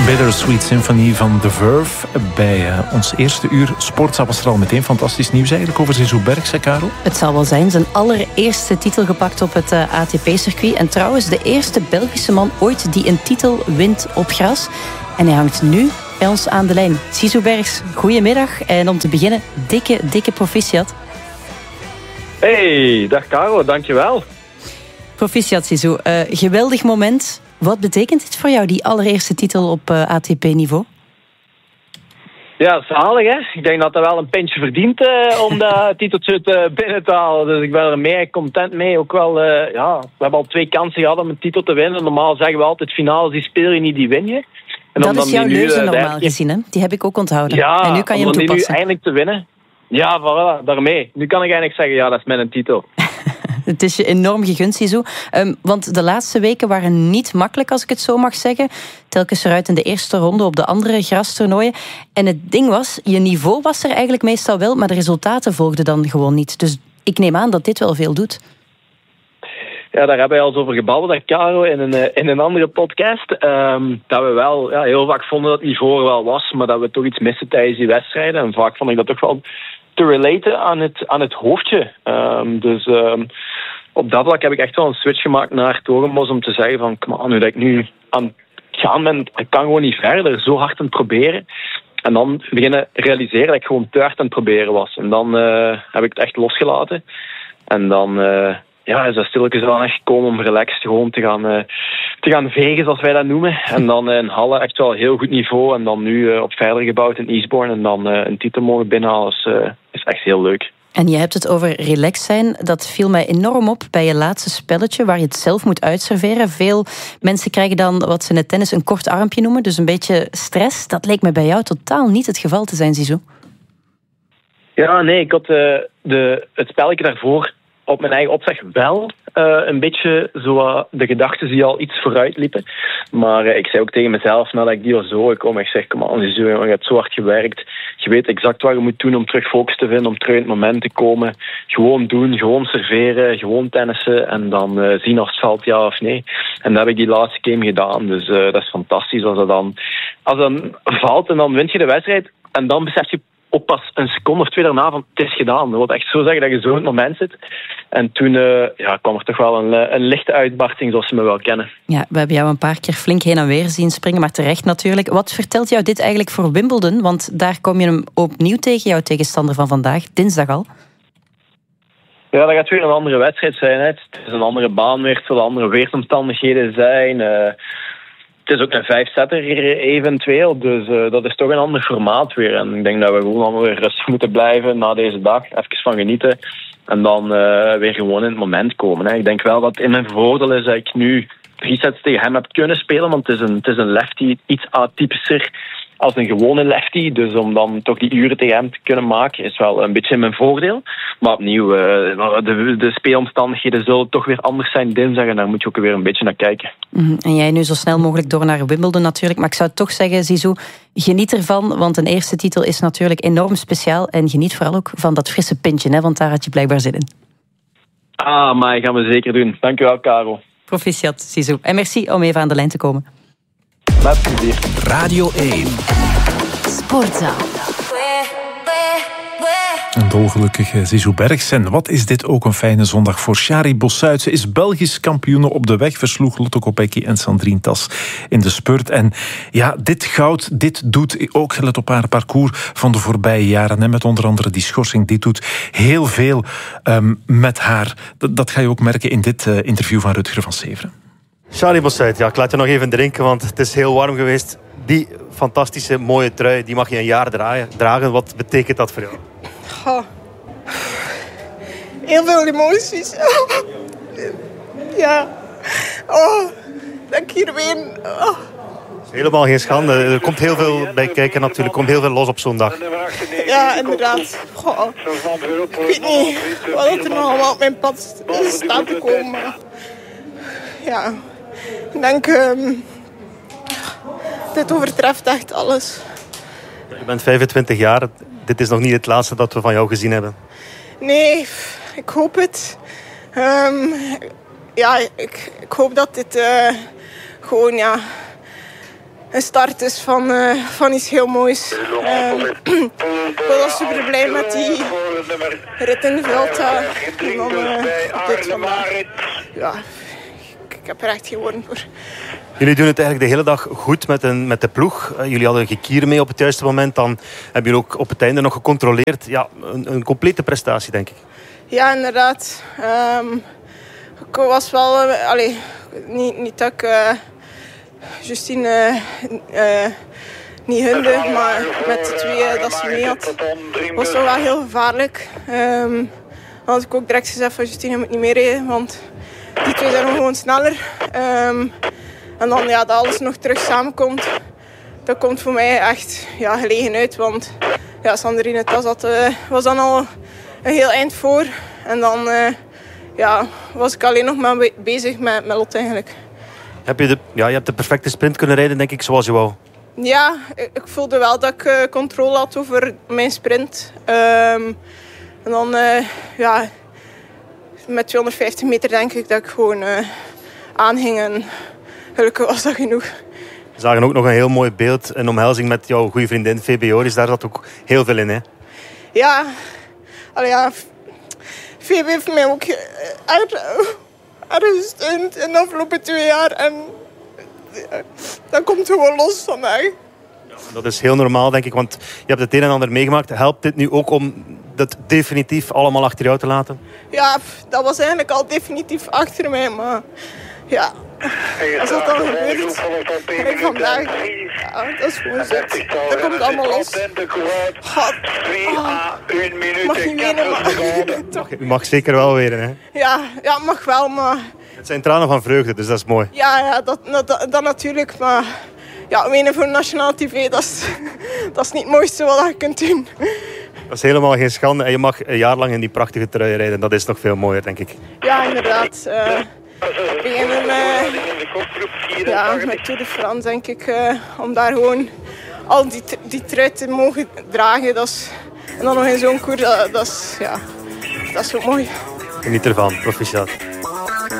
Bittersweet Symphony van The Verve. Bij ons eerste uur Sportza was er al meteen fantastisch nieuws eigenlijk over Zizou Bergs, Karel. Het zal wel zijn. Zijn allereerste titel gepakt op het ATP-circuit. En trouwens de eerste Belgische man ooit die een titel wint op gras. En hij hangt nu bij ons aan de lijn. Zizou Bergs, goedemiddag. En om te beginnen, dikke proficiat. Hey, dag Caro, dankjewel. Proficiat, Zizou. Geweldig moment. Wat betekent dit voor jou, die allereerste titel op ATP-niveau? Ja, zalig hè. Ik denk dat dat wel een pintje verdient om dat titeltje binnen te halen. Dus ik ben er meer content mee. Ook wel, we hebben al 2 kansen gehad om een titel te winnen. Normaal zeggen we altijd, finales die speel je niet, die win je. En dat is jouw leuze normaal gezien, hè? Die heb ik ook onthouden. Ja, en nu kan je hem toepassen. Nu eindelijk te winnen. Ja, voilà, daarmee. Nu kan ik eigenlijk zeggen, ja, dat is mijn titel. Het is je enorm gegund, Zizou. Want de laatste weken waren niet makkelijk, als ik het zo mag zeggen. Telkens eruit in de eerste ronde op de andere grastoernooien. En het ding was, je niveau was er eigenlijk meestal wel, maar de resultaten volgden dan gewoon niet. Dus ik neem aan dat dit wel veel doet. Ja, daar hebben we al eens over gebabbeld, Caro, in een andere podcast. Dat we wel heel vaak vonden dat het niveau er wel was, maar dat we toch iets missen tijdens die wedstrijden. En vaak vond ik dat toch wel te relaten aan het hoofdje. Dus op dat vlak heb ik echt wel een switch gemaakt naar Torenbos om te zeggen van, kom aan, nu dat ik nu aan het gaan ben, ik kan gewoon niet verder, zo hard aan het proberen. En dan beginnen realiseren dat ik gewoon te hard aan het proberen was. En dan heb ik het echt losgelaten. En dan is dat stilletjes wel echt gekomen om relaxed gewoon te gaan vegen, zoals wij dat noemen. En dan in Halle echt wel heel goed niveau. En dan nu op verder gebouwd in Eastbourne. En dan een titel mogen binnenhalen is echt heel leuk. En je hebt het over relaxed zijn. Dat viel mij enorm op bij je laatste spelletje, waar je het zelf moet uitserveren. Veel mensen krijgen dan wat ze in het tennis een kort armpje noemen. Dus een beetje stress. Dat leek me bij jou totaal niet het geval te zijn, Zizou. Ja, nee, ik had het spelletje daarvoor op mijn eigen opzeg wel een beetje zo de gedachten die al iets vooruit liepen. Maar ik zei ook tegen mezelf, nadat ik die was doorgekomen, ik zeg, kom aan, je hebt zo hard gewerkt. Je weet exact wat je moet doen om terug focus te vinden, om terug in het moment te komen. Gewoon doen, gewoon serveren, gewoon tennissen en dan zien of het valt ja of nee. En dat heb ik die laatste game gedaan. Dus dat is fantastisch als dat dan valt en dan win je de wedstrijd en dan besef je op pas een seconde of 2 daarna van het is gedaan. Dat wil echt zo zeggen dat je zo in het moment zit. En toen kwam er toch wel een lichte uitbarsting zoals ze me wel kennen. Ja, we hebben jou een paar keer flink heen en weer zien springen, maar terecht natuurlijk. Wat vertelt jou dit eigenlijk voor Wimbledon? Want daar kom je hem opnieuw tegen, jouw tegenstander van vandaag, dinsdag al. Ja, dat gaat weer een andere wedstrijd zijn. Hè. Het is een andere baan weer, het zullen andere weersomstandigheden zijn. Het is ook een 5-setter eventueel, dus dat is toch een ander formaat weer. En ik denk dat we gewoon allemaal weer rustig moeten blijven na deze dag. Even van genieten en dan weer gewoon in het moment komen. Hè. Ik denk wel dat in mijn voordeel is dat ik nu 3 sets tegen hem heb kunnen spelen, want het is een lefty, iets atypischer als een gewone lefty. Dus om dan toch die uren tegen hem te kunnen maken is wel een beetje in mijn voordeel. Maar opnieuw, de speelomstandigheden zullen toch weer anders zijn dinsdag en daar moet je ook weer een beetje naar kijken. En jij nu zo snel mogelijk door naar Wimbledon natuurlijk. Maar ik zou toch zeggen, Zizou, geniet ervan, want een eerste titel is natuurlijk enorm speciaal. En geniet vooral ook van dat frisse pintje, hè, want daar had je blijkbaar zin in. Maar gaan we zeker doen. Dankjewel, Caro. Proficiat, Zizou. En merci om even aan de lijn te komen. Met plezier. Radio 1. Sportza. Een dolgelukkige Zizou Bergs. En wat is dit ook een fijne zondag voor Shari Bossuit. Ze is Belgisch kampioene op de weg. Versloeg Lotte Kopecky en Sandrine Tas in de spurt. En ja, dit goud, dit doet ook, gelet op haar parcours van de voorbije jaren. En met onder andere die schorsing, dit doet heel veel met haar. Dat ga je ook merken in dit interview van Rutger van Severen. Shari Bossuit, ik laat je nog even drinken, want het is heel warm geweest. Die fantastische, mooie trui, die mag je een jaar dragen. Wat betekent dat voor jou? Oh. Heel veel emoties. Ja. Oh, dat ik hier ben. Oh. Helemaal geen schande. Er komt heel veel bij kijken natuurlijk. Er komt heel veel los op zo'n dag. Ja, inderdaad. Goh. Ik weet niet wat er nog allemaal op mijn pad staat te komen. Ja. Ik denk, dit overtreft echt alles. Je bent 25 jaar. Dit is nog niet het laatste dat we van jou gezien hebben. Nee, ik hoop het. Ik hoop dat dit gewoon een start is van iets heel moois. Ik was al super blij met die rit in de Vuelta. En dan dit vandaag. Ja, ik heb er echt geen woorden voor. Jullie doen het eigenlijk de hele dag goed met de ploeg. Jullie hadden gekier mee op het juiste moment. Dan hebben jullie ook op het einde nog gecontroleerd. Ja, een complete prestatie, denk ik. Ja, inderdaad. Ik was wel... niet dat ik Justine niet hunde, maar met de twee dat ze mee had, was het wel heel gevaarlijk. Dan had ik ook direct gezegd van Justine moet niet meer rijden, want die twee zijn gewoon sneller. En dan dat alles nog terug samenkomt, dat komt voor mij echt gelegen uit, want Sandrine Tas was dan al een heel eind voor. En dan was ik alleen nog maar bezig met Lotte eigenlijk. Je hebt de perfecte sprint kunnen rijden, denk ik, zoals je wou. Ja, ik voelde wel dat ik controle had over mijn sprint. En dan met 250 meter denk ik dat ik gewoon aanging. En gelukkig was dat genoeg. We zagen ook nog een heel mooi beeld, een omhelzing met jouw goede vriendin VBO. Dus daar zat ook heel veel in, hè? Ja, VB heeft mij ook gesteund in de afgelopen 2 jaar. En dat komt gewoon los vandaag. Dat is heel normaal, denk ik, want je hebt het een en ander meegemaakt. Helpt dit nu ook om dat definitief allemaal achter jou te laten? Ja, dat was eigenlijk al definitief achter mij, maar ja, als dat dan gebeurt, kijk vandaag, dat is gewoon zet. Dat komt allemaal los. God, mag niet wenen, maar... U mag zeker wel wenen, hè? Ja, mag wel, maar... Het zijn tranen van vreugde, dus dat is mooi. Ja, dat natuurlijk, maar... Ja, wenen voor nationale tv, dat is niet het mooiste wat je kunt doen. Dat is helemaal geen schande. En je mag een jaar lang in die prachtige trui rijden. Dat is nog veel mooier, denk ik. Ja, inderdaad. Beginnen met Tour de France, denk ik. Om daar gewoon al die trui te mogen dragen. En dan nog in zo'n koers, dat is zo mooi. Geniet ervan. Proficiat.